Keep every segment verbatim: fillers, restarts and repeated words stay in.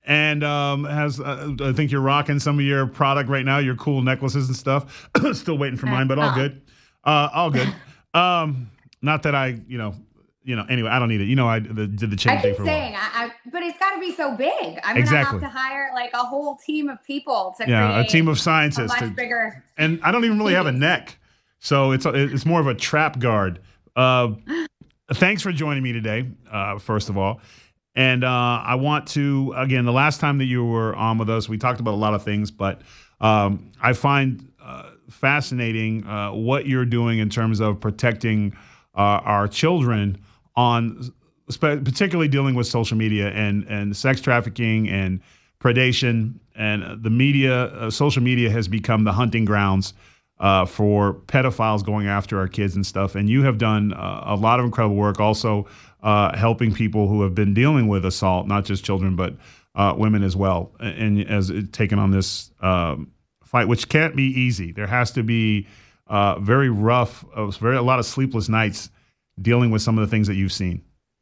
and um, has uh, I think you're rocking some of your product right now, your cool necklaces and stuff. Still waiting for Uh, mine, but all oh. good. Uh, all good. Um, not that I, you know, you know. Anyway, I don't need it. You know, I the, did the I chain thing keep for a while. saying, I, I but it's got to be so big. I'm gonna have Exactly. to hire like a whole team of people to Yeah, a team create of a scientists. much To, bigger and I don't even really have a piece. neck, so it's it's more of a trap guard. Uh, thanks for joining me today. Uh, first of all. And uh, I want to, again, the last time that you were on with us, we talked about a lot of things, but um, I find uh, fascinating uh, what you're doing in terms of protecting uh, our children on, spe- particularly dealing with social media and, and sex trafficking and predation. And the media, uh, social media has become the hunting grounds uh, for pedophiles going after our kids and stuff. And you have done uh, a lot of incredible work also uh, helping people who have been dealing with assault, not just children, but uh, women as well, and as it, taken on this um, fight, which can't be easy. There has to be uh, very rough, uh, very a lot of sleepless nights dealing with some of the things that you've seen.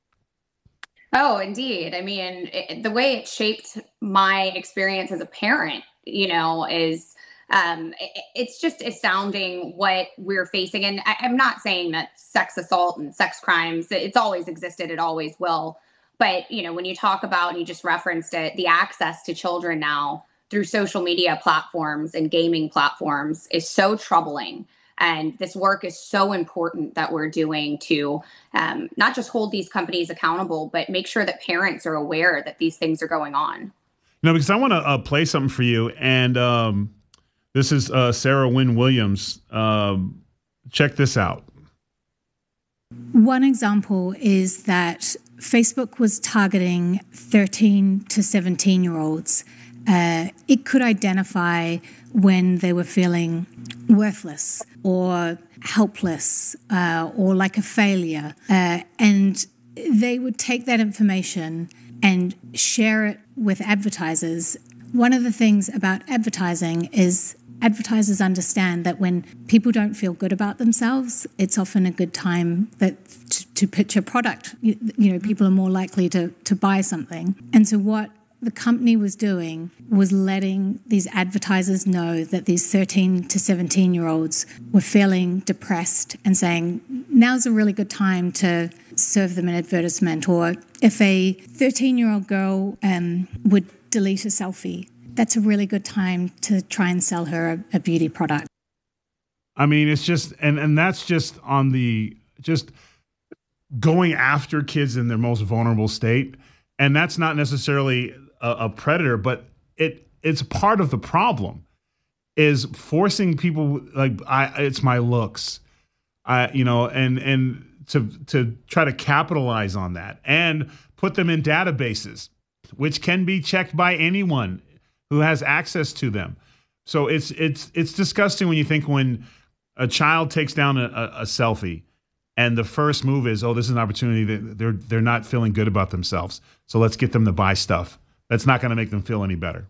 Oh, indeed. I mean, it, the way it shaped my experience as a parent, you know, is um, it, it's just astounding what we're facing. And I, I'm not saying that sex assault and sex crimes, it's always existed, it always will. But, you know, when you talk about, and you just referenced it, the access to children now through social media platforms and gaming platforms is so troubling. And this work is so important that we're doing to um, not just hold these companies accountable, but make sure that parents are aware that these things are going on. No, because I want to uh, play something for you, and um, this is uh, Sarah Wynne Williams. Um, check this out. One example is that Facebook was targeting thirteen to seventeen year olds. Uh, it could identify when they were feeling worthless or helpless uh, or like a failure. Uh, and they would take that information and share it with advertisers. One of the things about advertising is advertisers understand that when people don't feel good about themselves, it's often a good time that to, to pitch a product. You, you know, people are more likely to, to buy something. And so what the company was doing was letting these advertisers know that these thirteen to seventeen year olds were feeling depressed and saying, now's a really good time to serve them an advertisement. Or if a thirteen year old girl um, would delete a selfie, that's a really good time to try and sell her a, a beauty product. I mean, it's just, and, and that's just on the, just going after kids in their most vulnerable state. And that's not necessarily a, a predator, but it it's part of the problem is forcing people like, I, it's my looks, I, you know, and, and to, to try to capitalize on that and put them in databases, which can be checked by anyone who has access to them. So it's it's it's disgusting when you think when a child takes down a, a, a selfie and the first move is, oh, this is an opportunity that they're they're not feeling good about themselves. So let's get them to buy stuff. That's not going to make them feel any better.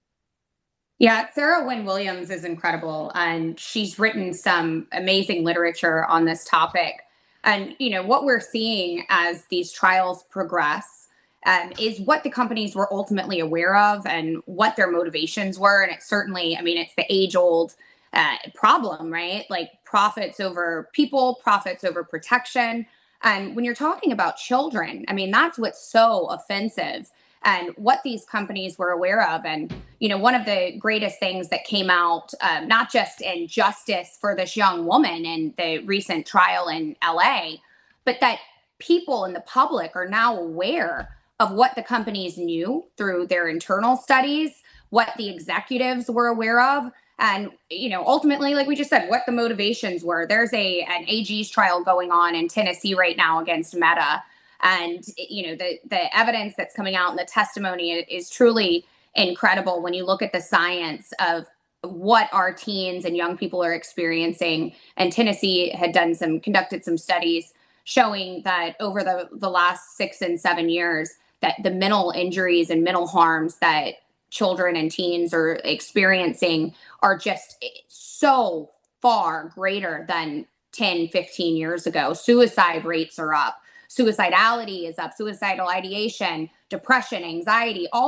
Yeah, Sarah Wynne Williams is incredible, and she's written some amazing literature on this topic. And you know what we're seeing as these trials progress um, is what the companies were ultimately aware of and what their motivations were. And it's certainly, I mean, it's the age-old uh, problem, right? Like profits over people, profits over protection. And when you're talking about children, I mean, that's what's so offensive and what these companies were aware of. And, you know, one of the greatest things that came out, um, not just in justice for this young woman in the recent trial in L A, but that people in the public are now aware of what the companies knew through their internal studies, what the executives were aware of. And, you know, ultimately, like we just said, what the motivations were. There's a an A G's trial going on in Tennessee right now against Meta. And, you know, the, the evidence that's coming out and the testimony is truly incredible when you look at the science of what our teens and young people are experiencing. And Tennessee had done some, conducted some studies showing that over the, the last six and seven years, that the mental injuries and mental harms that children and teens are experiencing are just so far greater than ten, fifteen years ago. Suicide rates are up. Suicidality is up, suicidal ideation, depression, anxiety, all